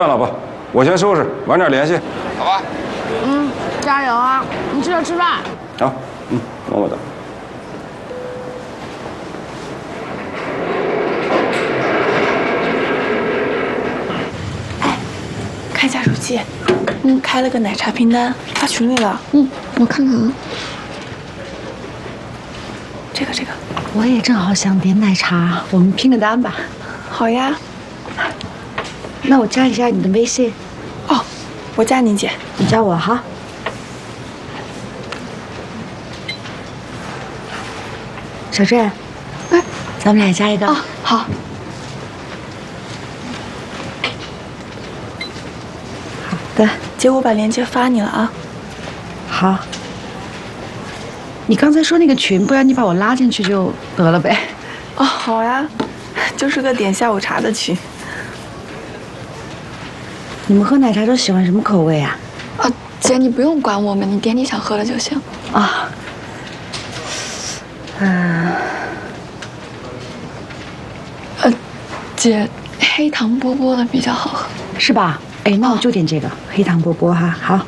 算了吧，我先收拾，晚点联系，好吧？ 加油啊！你记得吃饭。 好，么么哒。 哎，看一下手机，开了个奶茶拼单，发群里了。 我看看啊。 这个， 我也正好想点奶茶，我们拼个单吧。 好呀。 那我加一下你的微信。 哦，我加你姐， 你加我哈。小郑，咱们俩加一个。 哦，好。 好的， 姐，我把链接发你了啊。 好。你刚才说那个群，不然你把我拉进去就得了呗。 哦，好呀，就是个点下午茶的群。 你们喝奶茶都喜欢什么口味啊？ 姐，你不用管我们，你点你想喝的就行。 啊。 姐，黑糖波波的比较好喝， 是吧？哎，那我就点这个黑糖波波哈。好。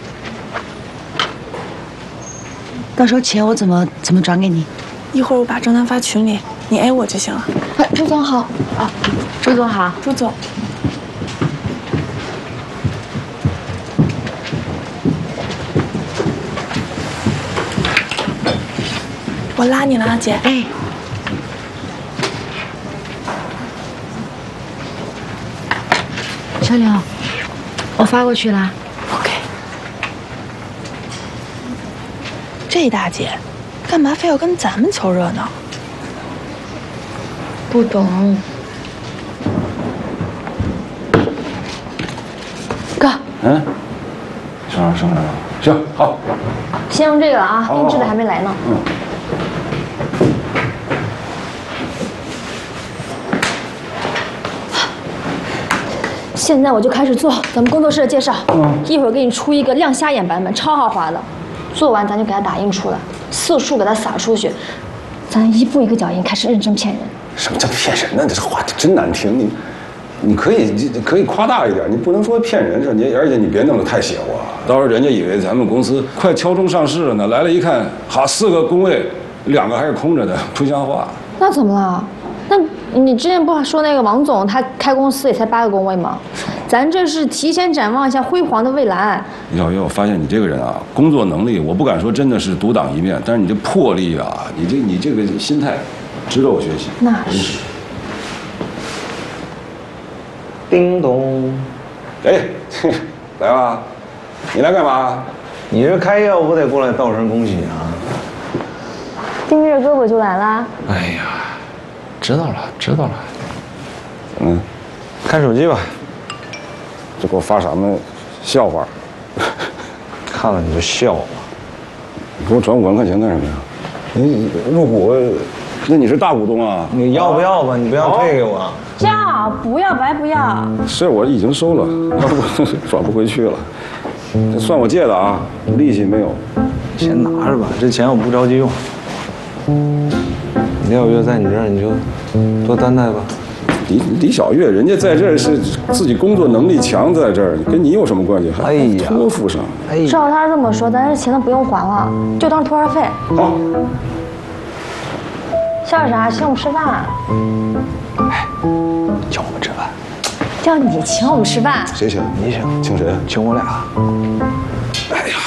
到时候钱我怎么转给你？ 一会儿我把账单发群里，你 A 我就行了。朱总好啊，朱总好。 朱总，我拉你了啊，姐。 哎，小柳，我发过去了。 OK。这大姐，干嘛非要跟咱们凑热闹？ 不懂。 哥， 升了，行，好。 先用这个了啊，定制的还没来呢。现在我就开始做咱们工作室的介绍，一会儿给你出一个亮瞎眼版本，超豪华的。做完咱就给它打印出来，色素给它撒出去，咱一步一个脚印开始认真骗人。 什么叫骗人呢？这话真难听。你可以夸大一点，你不能说骗人而且你别弄得太邪乎啊。到时候人家以为咱们公司快敲钟上市了呢，来了一看，好4个工位，2个还是空着的，不像话。 那怎么了？那你之前不说那个王总他开公司也才8个工位吗？咱这是提前展望一下辉煌的未来。 小月，我发现你这个人啊，工作能力我不敢说真的是独当一面，但是你这魄力啊，你这个心态，值得我学习。 那是。 叮咚， 哎，来吧，你来干嘛？ 你这开业务不得过来道声恭喜啊？ 丁月哥不就来啦？ 哎呀，知道了。 看手机吧。这给我发什么笑话？ 看了你就笑了。 你给我转5万块钱干什么呀？你入股，那你是大股东啊？ 你要不要吧？你不要退给我。 要不要白不要？ 是我已经收了，要不转不回去了。这算我借的啊，利息没有。 先拿着吧，这钱我不着急用。李小月在你这儿，你就多担待吧。 李小月，人家在这儿是自己工作能力强，在这儿跟你有什么关系？还托付上。 照他这么说，咱这钱都不用还了，就当托儿费。 好。 笑啥？请我们吃饭。 哎，叫我们吃饭。 叫你请我们吃饭。 谁请？ 你请。 请谁？ 请我俩。 哎呀。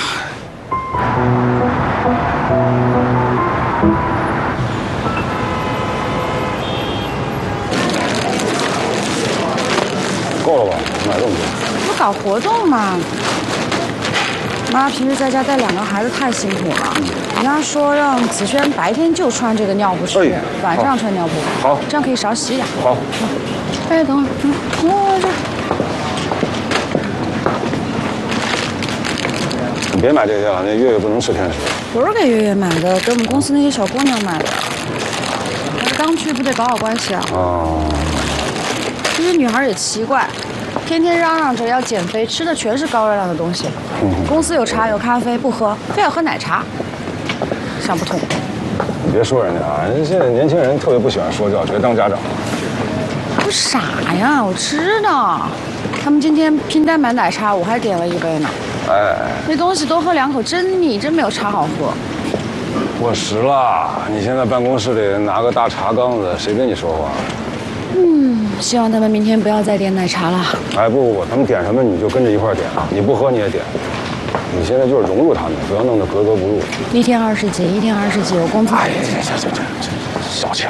够了吧？买这么多。 不搞活动嘛。妈平时在家带2个孩子太辛苦了，人家说让子轩白天就穿这个尿不湿，晚上穿尿布。 好， 这样可以少洗点。 好。 哎，等会儿，我这。 你别买这些了，那月月不能吃甜食。 不是给月月买的，给我们公司那些小姑娘买的。刚去不得搞好关系啊。 哦。 这些女孩也奇怪。天天嚷嚷着要减肥，吃的全是高热量的东西。公司有茶有咖啡不喝，非要喝奶茶，想不通。 你别说人家啊，人家现在年轻人特别不喜欢说教，觉得当家长。 我傻呀，我知道。 他们今天拼单买奶茶，我还点了一杯呢。 哎， 那东西多喝2口真腻，真没有茶好喝。 过时了。你现在办公室里拿个大茶缸子，谁跟你说话？ 希望他们明天不要再点奶茶了。 哎，不，他们点什么你就跟着一块儿点，你不喝你也点。你现在就是融入他们，不要弄得格格不入。 一天20几，一天20几，我工资。 哎，这小钱。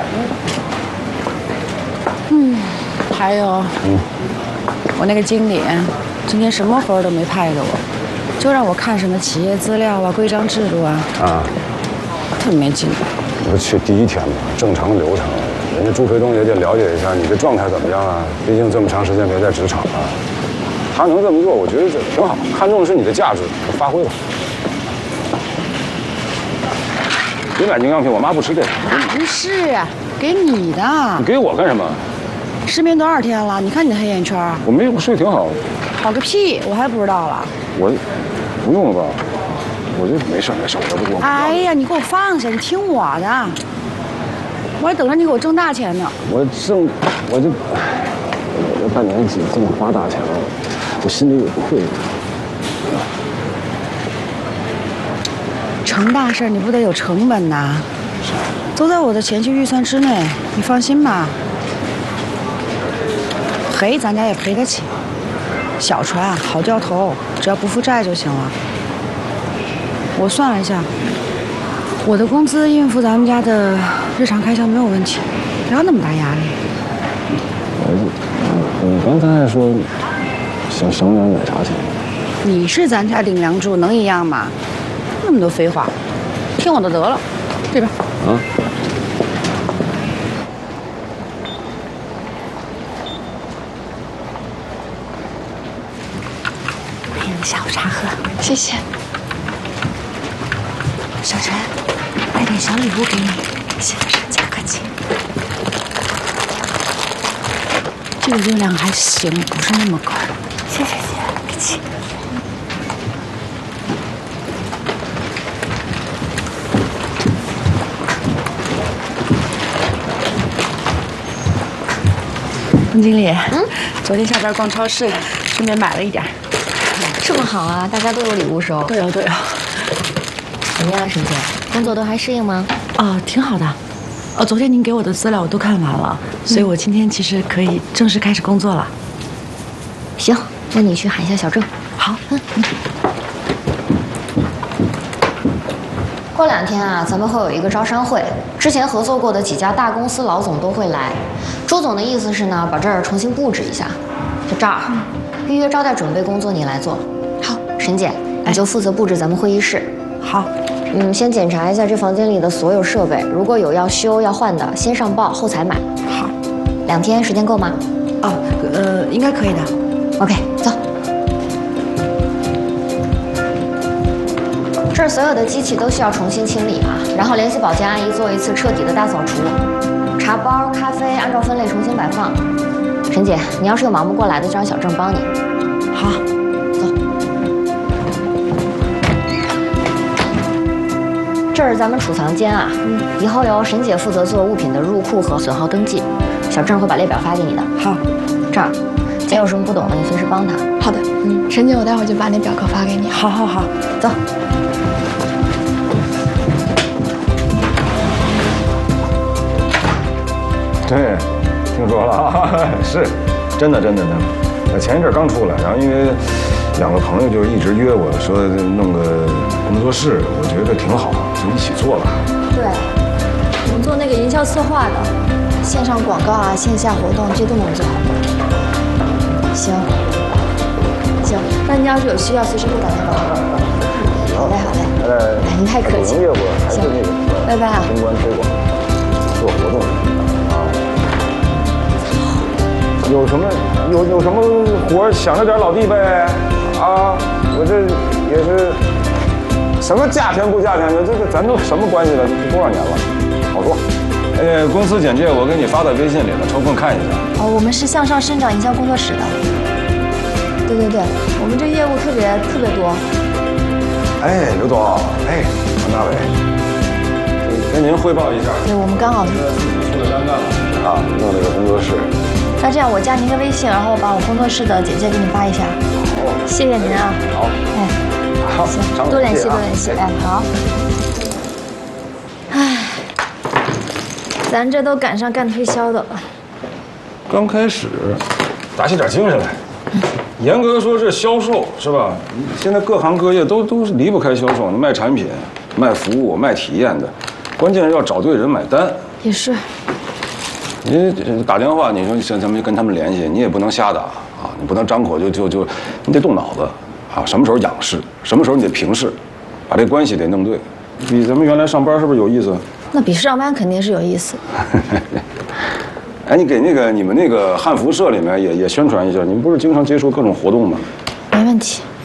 还有，我那个经理今天什么活都没派给我，就让我看什么企业资料啊、规章制度啊，特别没劲。 你不去第1天嘛，正常流程，人家朱培东也得了解一下你的状态怎么样啊，毕竟这么长时间没在职场了。他能这么做，我觉得这挺好，看重的是你的价值，发挥吧。别买营养品，我妈不吃这个。 不是，给你的。 你给我干什么？ 失眠多少天了？你看你的黑眼圈。 我没有，我睡得挺好。 好个屁！我还不知道了。 我不用了吧？我这没事，我。 哎呀，你给我放下，你听我的。我还等着你给我挣大钱呢。 我这半年几这么花大钱了，我心里有愧。 成大事你不得有成本呐？都在我的前期预算之内，你放心吧。赔咱家也赔得起，小船好掉头，只要不负债就行了。我算了一下，我的工资应付咱们家的日常开销没有问题，不要那么大压力。 你刚才还说想省点奶茶钱， 你是咱家顶梁柱，能一样吗？那么多废话，听我的得了。这边。下午茶喝， 谢谢。 小陈，带点小礼物给你，谢谢沈姐客气。这个热量还行，不是那么高。 谢谢姐，客气。 冯经理，昨天下班逛超市，顺便买了一点。 这么好啊，大家都有礼物收。 对哦。 怎么样，沈姐，工作都还适应吗？ 挺好的。昨天您给我的资料我都看完了，所以我今天其实可以正式开始工作了。 行，那你去喊一下小郑。 好。 过2天啊，咱们会有一个招商会，之前合作过的几家大公司老总都会来。朱总的意思是呢，把这儿重新布置一下。就这儿，预约招待准备工作你来做。好，沈姐，你就负责布置咱们会议室。 好。 先检查一下这房间里的所有设备，如果有要修要换的，先上报后采买。 好。 2天时间够吗？ 应该可以的。 OK， 走。这儿所有的机器都需要重新清理啊，然后联系保洁阿姨做一次彻底的大扫除。茶包、咖啡按照分类重新摆放。沈姐，你要是有忙不过来的，就让小郑帮你。 好， 走。这是咱们储藏间啊，以后由沈姐负责做物品的入库和损耗登记，小郑会把列表发给你的。 好， 这儿，姐有什么不懂的，你随时帮他。 好的，沈姐，我待会儿就把那表格发给你。 好， 走。 对，听说了啊，是，真的。前一阵刚出来，然后因为2个朋友就一直约我说弄个工作室，我觉得挺好，就一起做吧。 对，我们做那个营销策划的，线上广告啊、线下活动这都能做。行，那你要是有需要，随时给我打电话。好嘞。您太客气。 业务还是那个， 拜拜啊。 公关推广，做活动啊。有什么活想着点老弟呗啊！我这也是什么价钱不价钱的，这个咱都什么关系了？多少年了，好说。公司简介我给你发到微信里了，抽空看一下。 我们是向上生长营销工作室的。对，我们这业务特别多。 刘总，王大伟，跟您汇报一下。 对，我们刚好出了单干了啊，弄那个工作室。 那这样我加您个微信，然后把我工作室的简介给你发一下。谢谢您啊。 好， 哎， 好， 行， 常多联系谢啊多联系。哎，好。唉，咱这都赶上干推销的了。 刚开始，打起点精神来。严格说是销售是吧？现在各行各业都是离不开销售，你卖产品、卖服务、卖体验的，关键是要找对人买单。 也是。 你打电话，你说像咱们跟他们联系，你也不能瞎打啊，你不能张口就，你得动脑子啊。什么时候仰视，什么时候你得平视，把这关系得弄对。比咱们原来上班是不是有意思？ 那比上班肯定是有意思。 哎，你给你们那个汉服社里面也宣传一下，你们不是经常接触各种活动吗？ 没问题。